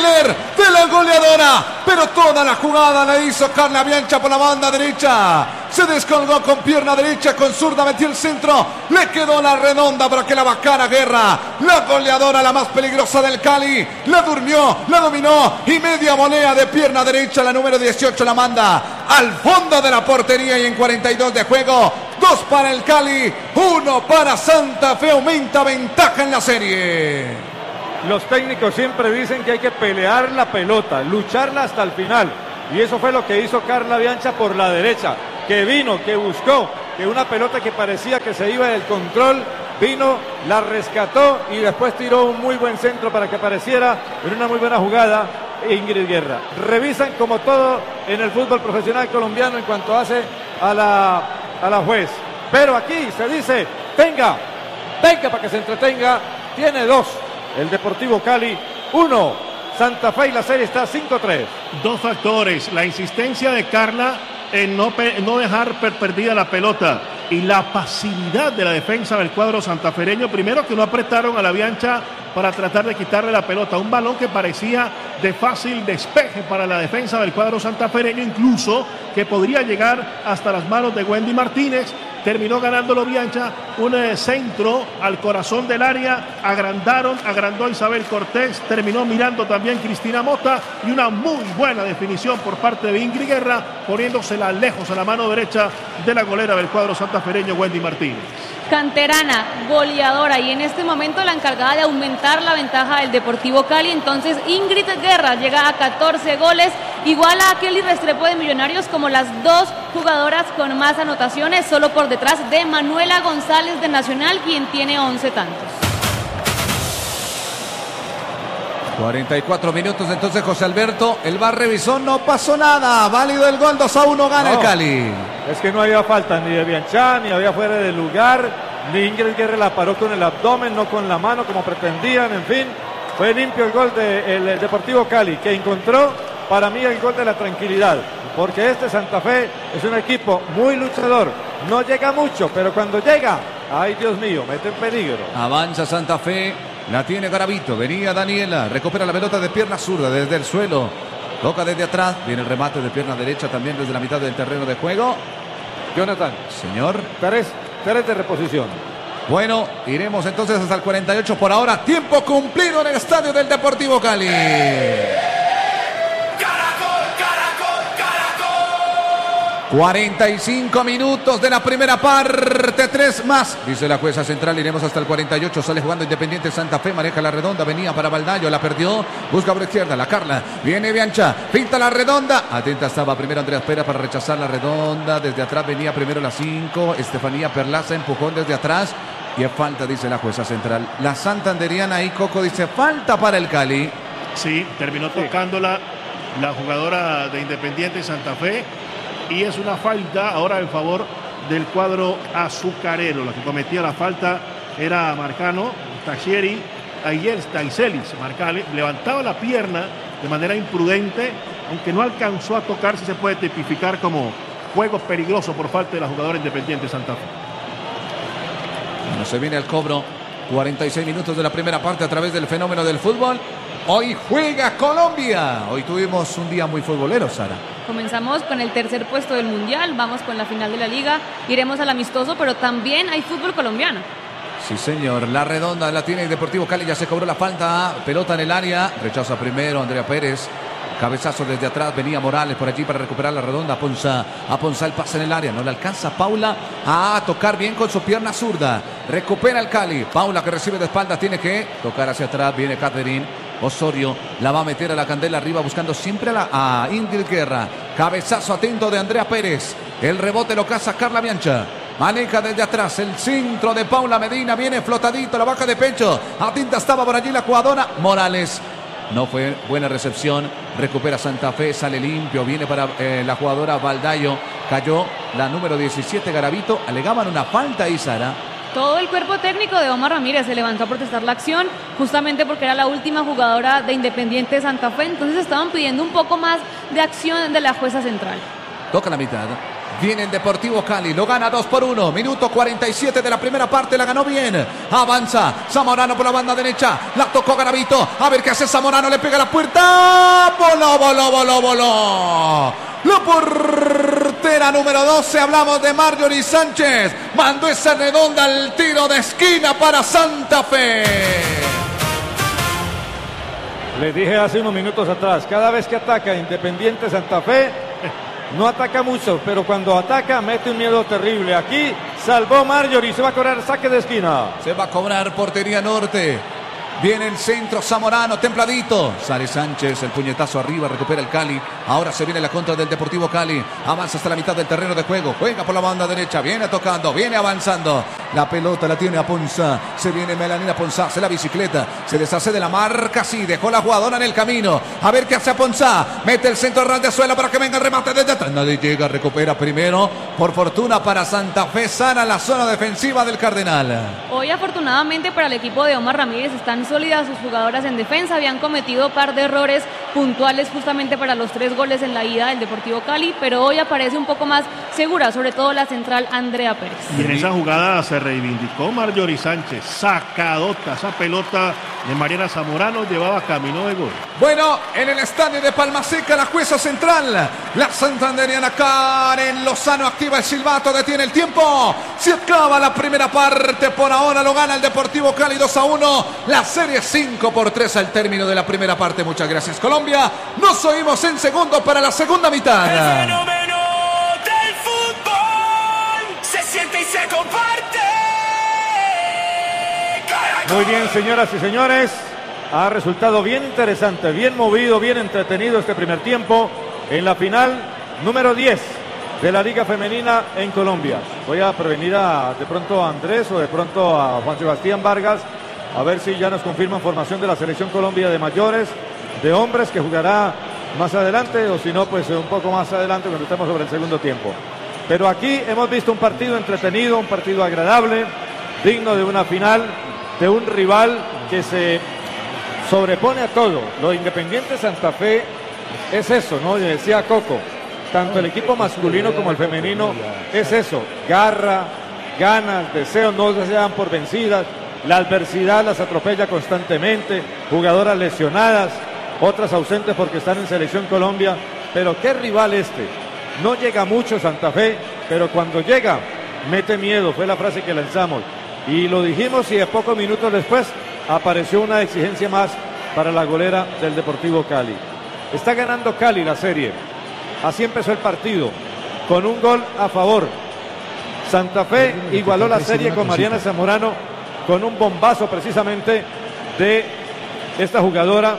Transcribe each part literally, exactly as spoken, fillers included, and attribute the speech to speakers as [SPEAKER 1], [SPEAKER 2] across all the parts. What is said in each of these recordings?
[SPEAKER 1] tráiler de la goleadora, pero toda la jugada la hizo Carla Bianchi por la banda derecha. Se descolgó con pierna derecha, con zurda metió el centro, le quedó la redonda para que la bacana Guerra, la goleadora, la más peligrosa del Cali, la durmió, la dominó y media volea de pierna derecha, la número dieciocho la manda al fondo de la portería y en cuarenta y dos de juego, dos para el Cali, uno para Santa Fe, aumenta ventaja en la serie.
[SPEAKER 2] Los técnicos siempre dicen que hay que pelear la pelota, lucharla hasta el final. Y eso fue lo que hizo Carla Bianchi por la derecha, que vino, que buscó, que una pelota que parecía que se iba del control, vino, la rescató y después tiró un muy buen centro para que apareciera en una muy buena jugada Ingrid Guerra. Revisan como todo en el fútbol profesional colombiano en cuanto hace a la, a la juez. Pero aquí se dice, venga, venga para que se entretenga, tiene dos. El Deportivo Cali, uno, Santa Fe y la serie está cinco tres.
[SPEAKER 3] Dos factores, la insistencia de Carla en no, no dejar per perdida la pelota y la pasividad de la defensa del cuadro santafereño. Primero que no apretaron a la Bianchi para tratar de quitarle la pelota, un balón que parecía de fácil despeje para la defensa del cuadro santafereño, incluso que podría llegar hasta las manos de Wendy Martínez. Terminó ganándolo Bianchi, un eh, centro al corazón del área, agrandaron, agrandó Isabel Cortés, terminó mirando también Cristina Mota y una muy buena definición por parte de Ingrid Guerra, poniéndosela lejos a la mano derecha de la golera del cuadro santafereño, Wendy Martínez.
[SPEAKER 4] Canterana, goleadora y en este momento la encargada de aumentar la ventaja del Deportivo Cali. Entonces Ingrid Guerra llega a catorce goles, igual a Kelly Restrepo de Millonarios como las dos jugadoras con más anotaciones, solo por detrás de Manuela González de Nacional, quien tiene once tantos.
[SPEAKER 1] cuarenta y cuatro minutos, entonces José Alberto, el V A R revisó, no pasó nada, válido el gol, dos a uno, gana
[SPEAKER 2] no,
[SPEAKER 1] el Cali.
[SPEAKER 2] Es que no había falta ni de Bianchi, ni había fuera de lugar, ni Ingrid Guerra la paró con el abdomen, no con la mano como pretendían, en fin, fue limpio el gol del de Deportivo Cali, que encontró para mí el gol de la tranquilidad, porque este Santa Fe es un equipo muy luchador, no llega mucho, pero cuando llega, ay Dios mío, mete en peligro.
[SPEAKER 1] Avanza Santa Fe. La tiene Garavito, venía Daniela, recupera la pelota de pierna zurda desde el suelo, toca desde atrás, viene el remate de pierna derecha también desde la mitad del terreno de juego.
[SPEAKER 2] Jonathan.
[SPEAKER 1] Señor.
[SPEAKER 2] Tres, tres de reposición.
[SPEAKER 1] Bueno, iremos entonces hasta el cuarenta y ocho por ahora, tiempo cumplido en el estadio del Deportivo Cali. cuarenta y cinco minutos de la primera parte, tres más, dice la jueza central, iremos hasta el cuarenta y ocho, sale jugando Independiente Santa Fe, maneja la redonda, venía para Baldayo, la perdió, busca por izquierda, la Carla, viene Bianchi, pinta la redonda, atenta estaba primero Andrea Pera para rechazar la redonda, desde atrás venía primero la cinco, Estefanía Perlaza, empujón desde atrás, y es falta, dice la jueza central. La santanderiana ahí, Coco, dice falta para el Cali.
[SPEAKER 3] Sí, terminó tocándola la jugadora de Independiente Santa Fe, y es una falta ahora en favor del cuadro azucarero. La que cometía la falta era Marcano, Tachieri, Ayel Taiselis. Marcale levantaba la pierna de manera imprudente, aunque no alcanzó a tocar, si se puede tipificar como juego peligroso por parte de la jugadora Independiente Santa Fe.
[SPEAKER 1] Bueno, se viene el cobro, cuarenta y seis minutos de la primera parte a través del fenómeno del fútbol. Hoy juega Colombia. Hoy tuvimos un día muy futbolero, Sara.
[SPEAKER 4] Comenzamos con el tercer puesto del Mundial, vamos con la final de la Liga, iremos al amistoso, pero también hay fútbol colombiano.
[SPEAKER 1] Sí, señor, la redonda la tiene el Deportivo Cali, ya se cobró la falta, pelota en el área, rechaza primero Andrea Pérez, cabezazo desde atrás, venía Morales por allí para recuperar la redonda, Ponza, a Ponza el pase en el área, no le alcanza Paula a tocar bien con su pierna zurda, recupera el Cali, Paula que recibe de espalda, tiene que tocar hacia atrás, viene Catherine Osorio, la va a meter a la candela arriba buscando siempre a, la, a Ingrid Guerra, cabezazo atento de Andrea Pérez, el rebote lo caza Carla Bianchi, maneja desde atrás el centro de Paula Medina, viene flotadito, la baja de pecho, atenta estaba por allí la jugadora Morales, no fue buena recepción, recupera Santa Fe, sale limpio, viene para eh, la jugadora Baldayo, cayó la número diecisiete Garavito, alegaban una falta ahí, Sara.
[SPEAKER 4] Todo el cuerpo técnico de Omar Ramírez se levantó a protestar la acción, justamente porque era la última jugadora de Independiente Santa Fe, entonces estaban pidiendo un poco más de acción de la jueza central.
[SPEAKER 1] Toca la mitad. Viene el Deportivo Cali, lo gana dos por uno. Minuto cuarenta y siete de la primera parte, la ganó bien. Avanza Zamorano por la banda derecha. La tocó Garavito. A ver qué hace Zamorano, le pega a la puerta. Voló, voló, voló, voló. La portera número doce, hablamos de Marjorie Sánchez. Mandó esa redonda al tiro de esquina para Santa Fe.
[SPEAKER 2] Les dije hace unos minutos atrás, cada vez que ataca Independiente Santa Fe, no ataca mucho, pero cuando ataca mete un miedo terrible. Aquí salvó Marjorie, se va a cobrar saque de esquina.
[SPEAKER 1] Se va a cobrar portería norte. Viene el centro, Zamorano, templadito. Sale Sánchez, el puñetazo arriba, recupera el Cali. Ahora se viene la contra del Deportivo Cali. Avanza hasta la mitad del terreno de juego. Juega por la banda derecha, viene tocando, viene avanzando. La pelota la tiene Aponzá. Se viene Melanina Aponzá, hace la bicicleta. Se deshace de la marca, sí, dejó la jugadora en el camino. A ver qué hace Aponzá. Mete el centro ras de suelo para que venga el remate desde atrás. Nadie llega, recupera primero. Por fortuna para Santa Fe, sana la zona defensiva del Cardenal.
[SPEAKER 4] Hoy afortunadamente para el equipo de Omar Ramírez están sólidas sus jugadoras en defensa. Habían cometido un par de errores puntuales justamente para los tres goles en la ida del Deportivo Cali, pero hoy aparece un poco más segura, sobre todo la central Andrea Pérez.
[SPEAKER 3] Y en esa jugada se reivindicó Marjorie Sánchez, sacadota, esa pelota de Mariana Zamorano llevaba camino de gol.
[SPEAKER 1] Bueno, en el estadio de Palma Seca, la jueza central, la santanderiana Karen Lozano activa el silbato, detiene el tiempo. Se acaba la primera parte, por ahora lo gana el Deportivo Cali dos a uno. La serie cinco por tres al término de la primera parte. Muchas gracias, Colombia. Nos oímos en segundo para la segunda mitad.
[SPEAKER 5] El fenómeno del fútbol se siente y se comparte.
[SPEAKER 2] Muy bien, señoras y señores. Ha resultado bien interesante, bien movido, bien entretenido este primer tiempo en la final número diez de la Liga Femenina en Colombia. Voy a prevenir a, de pronto a Andrés o de pronto a Juan Sebastián Vargas, a ver si ya nos confirman formación de la Selección Colombia de mayores, de hombres, que jugará más adelante, o si no, pues un poco más adelante cuando estemos sobre el segundo tiempo. Pero aquí hemos visto un partido entretenido, un partido agradable, digno de una final, de un rival que se sobrepone a todo. Lo de Independiente Santa Fe es eso, ¿no? Le decía Coco, tanto el equipo masculino como el femenino es eso, garra, ganas, deseos, no se dan por vencidas, la adversidad las atropella constantemente, jugadoras lesionadas, otras ausentes porque están en Selección Colombia, pero qué rival este. No llega mucho Santa Fe, pero cuando llega mete miedo, fue la frase que lanzamos y lo dijimos, y de pocos minutos después apareció una exigencia más para la golera del Deportivo Cali. Está ganando Cali la serie. Así empezó el partido, con un gol a favor. Santa Fe igualó la serie con Mariana Zamorano, con un bombazo precisamente de esta jugadora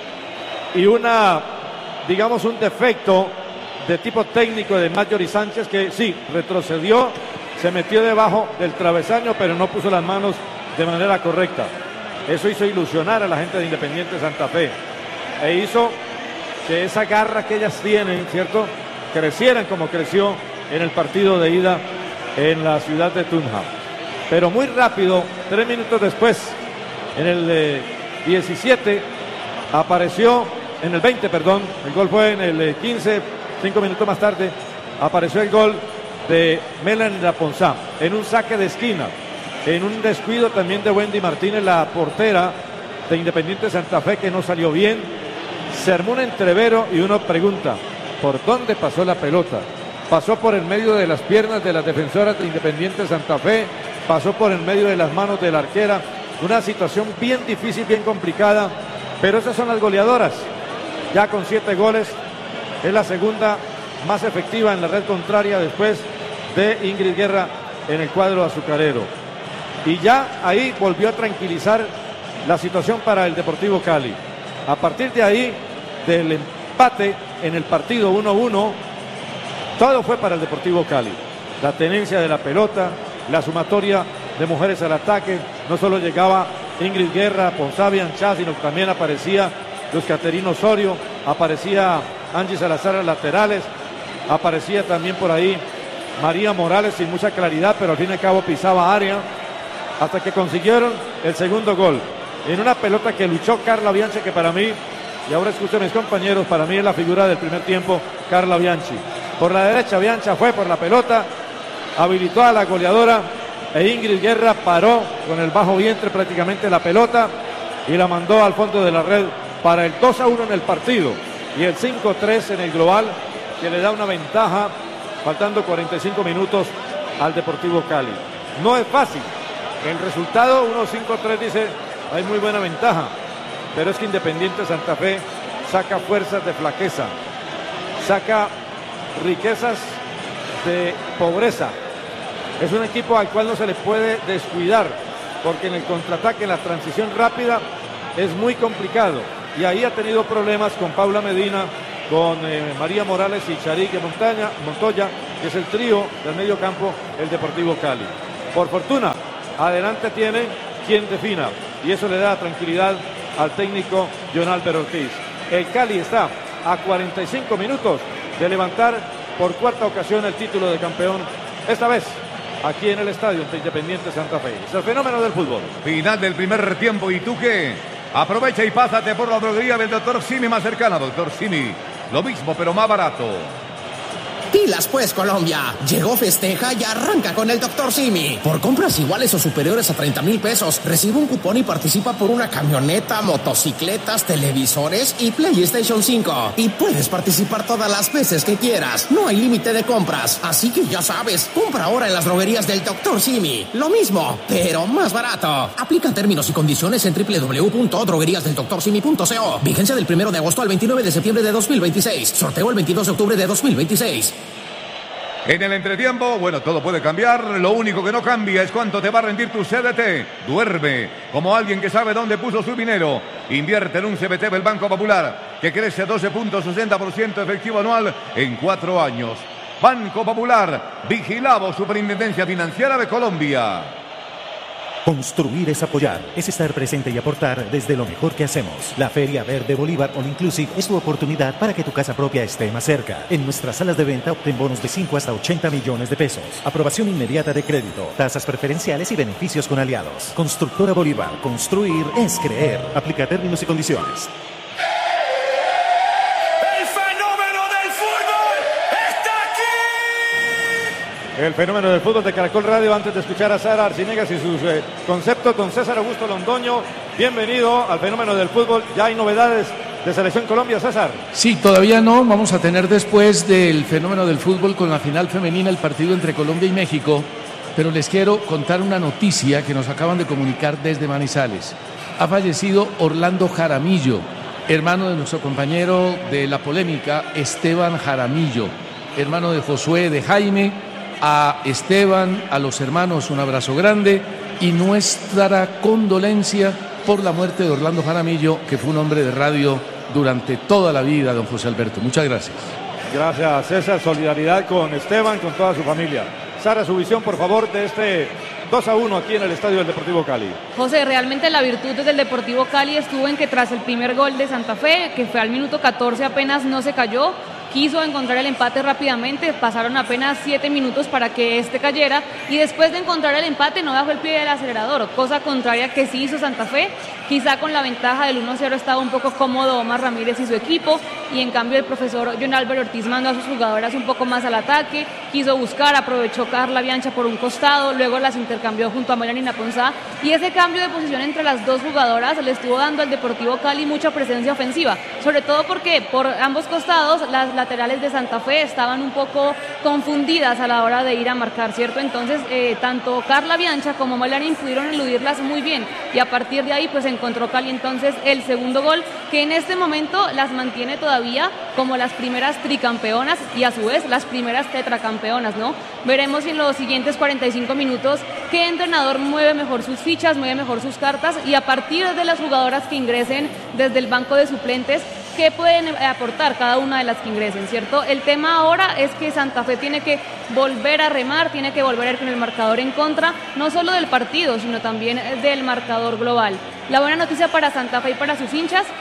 [SPEAKER 2] y una, digamos, un defecto de tipo técnico de Marjorie Sánchez, que sí, retrocedió, se metió debajo del travesaño, pero no puso las manos de manera correcta. Eso hizo ilusionar a la gente de Independiente Santa Fe e hizo que esa garra que ellas tienen, ¿cierto?, crecieran como creció en el partido de ida en la ciudad de Tunja. Pero muy rápido, tres minutos después, en el eh, diecisiete, apareció, en el veinte, perdón, el gol fue en el eh, quince, cinco minutos más tarde, apareció el gol de Melanie Aponzá, en un saque de esquina, en un descuido también de Wendy Martínez, la portera de Independiente Santa Fe, que no salió bien. Se armó un entrevero y uno pregunta, ¿por dónde pasó la pelota? Pasó por el medio de las piernas de las defensoras de Independiente Santa Fe, pasó por el medio de las manos de la arquera. Una situación bien difícil, bien complicada, pero esas son las goleadoras. Ya con siete goles, es la segunda más efectiva en la red contraria después de Ingrid Guerra en el cuadro azucarero. Y ya ahí volvió a tranquilizar la situación para el Deportivo Cali. A partir de ahí, del empate en el partido uno uno, todo fue para el Deportivo Cali. La tenencia de la pelota, la sumatoria de mujeres al ataque. No solo llegaba Ingrid Guerra, Ponzá Bianchá, sino que también aparecía Luz Caterina Osorio, aparecía Angie Salazar a laterales, aparecía también por ahí María Morales sin mucha claridad, pero al fin y al cabo pisaba área, hasta que consiguieron el segundo gol. En una pelota que luchó Carla Bianchi, que para mí, y ahora escuchen mis compañeros, para mí es la figura del primer tiempo, Carla Bianchi. por la derecha, Biancha fue por la pelota, habilitó a la goleadora e Ingrid Guerra paró con el bajo vientre prácticamente la pelota y la mandó al fondo de la red para el dos a uno en el partido y el cinco tres en el global, que le da una ventaja faltando cuarenta y cinco minutos al Deportivo Cali. No es fácil, el resultado uno cinco tres dice hay muy buena ventaja, pero es que Independiente Santa Fe saca fuerzas de flaqueza, saca riquezas de pobreza. Es un equipo al cual no se le puede descuidar, porque en el contraataque, en la transición rápida, es muy complicado. Y ahí ha tenido problemas con Paula Medina, con eh, María Morales y Charique Montaña, Montoya, que es el trío del medio campo, el Deportivo Cali. Por fortuna, adelante tiene quien defina, y eso le da tranquilidad al técnico John Álvaro Ortiz. El Cali está a cuarenta y cinco minutos de levantar por cuarta ocasión el título de campeón, esta vez aquí en el estadio de Independiente Santa Fe. Es el fenómeno del fútbol.
[SPEAKER 1] Final del primer tiempo, ¿y tú qué? Aprovecha y pásate por la droguería del doctor Simi más cercana. doctor Simi, lo mismo pero más barato.
[SPEAKER 6] Pilas pues, Colombia. Llegó Festeja y arranca con el doctor Simi. Por compras iguales o superiores a treinta mil pesos, recibe un cupón y participa por una camioneta, motocicletas, televisores y PlayStation cinco. Y puedes participar todas las veces que quieras. No hay límite de compras. Así que ya sabes, compra ahora en las droguerías del doctor Simi. Lo mismo, pero más barato. Aplican términos y condiciones en doble u doble u doble u punto droguerías del doctor simi punto co. Vigencia del primero de agosto al veintinueve de septiembre de dos mil veintiséis. Sorteo el veintidós de octubre de dos mil veintiséis.
[SPEAKER 1] En el entretiempo, bueno, todo puede cambiar. Lo único que no cambia es cuánto te va a rendir tu C D T. Duerme como alguien que sabe dónde puso su dinero. Invierte en un C B T del Banco Popular, que crece doce punto sesenta por ciento efectivo anual en cuatro años. Banco Popular, vigilado Superintendencia Financiera de Colombia.
[SPEAKER 7] Construir es apoyar, es estar presente y aportar desde lo mejor que hacemos. La Feria Verde Bolívar All Inclusive es tu oportunidad para que tu casa propia esté más cerca. En nuestras salas de venta obtén bonos de cinco hasta ochenta millones de pesos. Aprobación inmediata de crédito, tasas preferenciales y beneficios con aliados. Constructora Bolívar, construir es creer. Aplica términos y condiciones.
[SPEAKER 2] El fenómeno del fútbol de Caracol Radio. Antes de escuchar a Sara Arciniegas y sus eh, conceptos con César Augusto Londoño, bienvenido al fenómeno del fútbol. Ya hay novedades de Selección Colombia, César.
[SPEAKER 8] Sí, todavía no. Vamos a tener después del fenómeno del fútbol con la final femenina el partido entre Colombia y México, pero les quiero contar una noticia que nos acaban de comunicar desde Manizales. Ha fallecido Orlando Jaramillo, hermano de nuestro compañero de la polémica, Esteban Jaramillo, hermano de Josué, de Jaime. A Esteban, a los hermanos, un abrazo grande y nuestra condolencia por la muerte de Orlando Jaramillo, que fue un hombre de radio durante toda la vida, don José Alberto. Muchas gracias.
[SPEAKER 2] Gracias, César. Solidaridad con Esteban, con toda su familia. Sara, su visión, por favor, de este dos a uno aquí en el estadio del Deportivo Cali.
[SPEAKER 4] José, realmente la virtud del Deportivo Cali estuvo en que tras el primer gol de Santa Fe, que fue al minuto catorce, apenas no se cayó. Quiso encontrar el empate rápidamente, pasaron apenas siete minutos para que este cayera y después de encontrar el empate no bajó el pie del acelerador, cosa contraria que sí hizo Santa Fe. Quizá con la ventaja del uno cero estaba un poco cómodo Omar Ramírez y su equipo, y en cambio el profesor John Álvaro Ortiz mandó a sus jugadoras un poco más al ataque, quiso buscar, aprovechó Carla Biancha por un costado, luego las intercambió junto a Melanina Ponzá, y ese cambio de posición entre las dos jugadoras le estuvo dando al Deportivo Cali mucha presencia ofensiva, sobre todo porque por ambos costados las laterales de Santa Fe estaban un poco confundidas a la hora de ir a marcar, ¿cierto? Entonces eh, tanto Carla Biancha como Melanina pudieron eludirlas muy bien, y a partir de ahí pues encontró Cali entonces el segundo gol, que en este momento las mantiene todavía como las primeras tricampeonas y a su vez las primeras tetracampeonas, ¿no? Veremos en los siguientes cuarenta y cinco minutos qué entrenador mueve mejor sus fichas, mueve mejor sus cartas, y a partir de las jugadoras que ingresen desde el banco de suplentes, qué pueden aportar cada una de las que ingresen, ¿cierto? El tema ahora es que Santa Fe tiene que volver a remar, tiene que volver a ir con el marcador en contra, no solo del partido, sino también del marcador global. La buena noticia para Santa Fe y para sus hinchas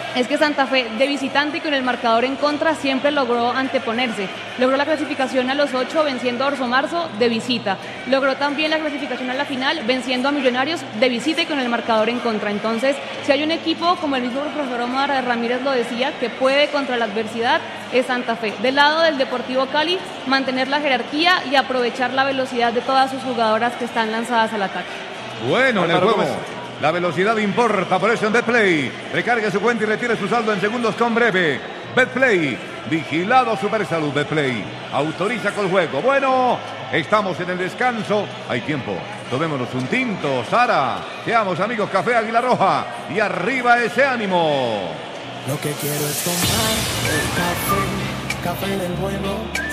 [SPEAKER 4] es que Santa Fe de visitante y con el marcador en contra siempre logró anteponerse. Logró la clasificación a los ocho venciendo a Orso Marzo de visita. Logró también la clasificación a la final venciendo a Millonarios de visita y con el marcador en contra. Entonces, si hay un equipo, como el mismo profesor Omar Ramírez lo decía, que puede contra la adversidad, es Santa Fe. Del lado del Deportivo Cali, mantener la jerarquía y aprovechar la velocidad de todas sus jugadoras que están lanzadas al ataque.
[SPEAKER 1] Bueno, en el juego la velocidad importa, por eso en Betplay recargue su cuenta y retire su saldo en segundos con Breve. Betplay, vigilado Supersalud. Betplay autoriza con el juego. Bueno, estamos en el descanso, hay tiempo, tomémonos un tinto. Sara, seamos amigos, Café Águila Roja y arriba ese ánimo.
[SPEAKER 9] Lo que quiero es tomar el café, café del bueno.